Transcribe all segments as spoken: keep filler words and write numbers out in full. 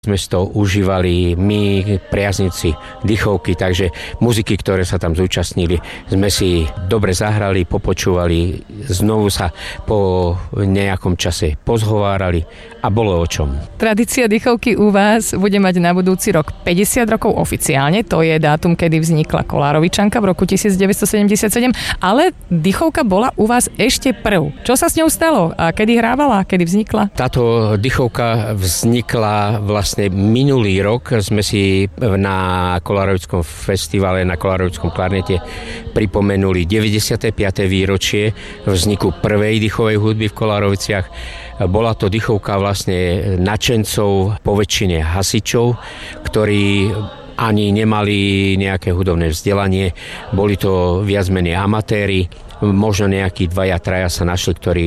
Sme si to užívali my, priaznivci Dychovky, takže muziky, ktoré sa tam zúčastnili, sme si dobre zahrali, popočúvali, znovu sa po nejakom čase pozhovárali a bolo o čom. Tradícia Dychovky u vás bude mať na budúci rok päťdesiat rokov oficiálne, to je dátum, kedy vznikla Kolárovičanka v roku devätnásťsedemdesiatsedem, ale Dychovka bola u vás ešte prv. Čo sa s ňou stalo a kedy hrávala, kedy vznikla? Táto Dychovka vznikla vlastne minulý rok, sme si na Kolárovickom festivale, na Kolárovickom klarnete pripomenuli deväťdesiate piate výročie vzniku prvej dychovej hudby v Kolároviciach. Bola to Dychovka vlastne nadšencov, poväčšine hasičov, ktorí ani nemali nejaké hudobné vzdelanie, boli to viac menej amatéri, možno nejakí dvaja, traja sa našli, ktorí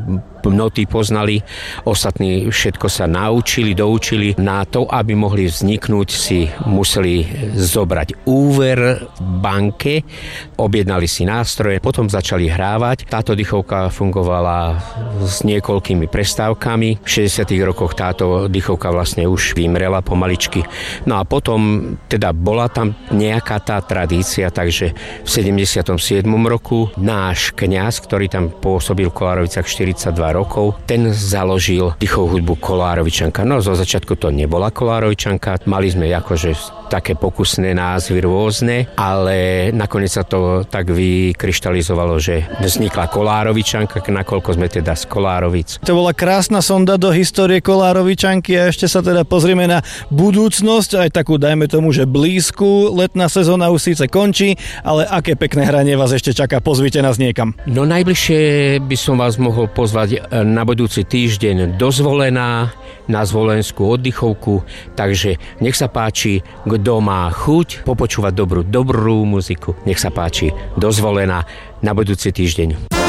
noty poznali, ostatní všetko sa naučili, doučili. Na to, aby mohli vzniknúť, si museli zobrať úver v banke, objednali si nástroje, potom začali hrávať. Táto Dychovka fungovala s niekoľkými prestávkami. V šesťdesiatych rokoch táto Dychovka vlastne už vymrela pomaličky. No a potom teda bola tam nejaká tá tradícia, takže v sedemdesiatom siedmom roku náš kňaz, ktorý tam pôsobil v Kolároviciach štyridsaťdva rokov, ten založil dychovú hudbu Kolárovičanka. No zo začiatku to nebola Kolárovičanka, mali sme akože také pokusné názvy rôzne, ale nakoniec sa to tak vykryštalizovalo, že vznikla Kolárovičanka, nakoľko sme teda z Kolárovic. To bola krásna sonda do histórie Kolárovičanky a ešte sa teda pozrieme na budúcnosť, aj takú dajme tomu, že blízku. Letná sezóna už síce končí, ale aké pekné hranie vás ešte čaká, pozvite nás niekam. No najbližšie by som vás mohol pozvať na budúci týždeň do Zvolená, na Zvolenskú oddychovku, takže nech sa páči, kto má chuť popočúvať dobrú, dobrú muziku, nech sa páči, do Zvolená na budúci týždeň.